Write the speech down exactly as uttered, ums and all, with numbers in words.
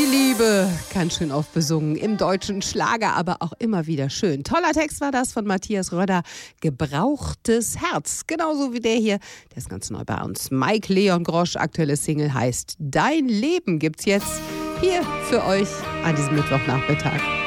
Die Liebe, ganz schön oft besungen, im deutschen Schlager, aber auch immer wieder schön. Toller Text war das von Matthias Röder, Gebrauchtes Herz. Genauso wie der hier, der ist ganz neu bei uns. Mike Leon Grosch, aktuelle Single heißt Dein Leben, gibt's jetzt hier für euch an diesem Mittwochnachmittag.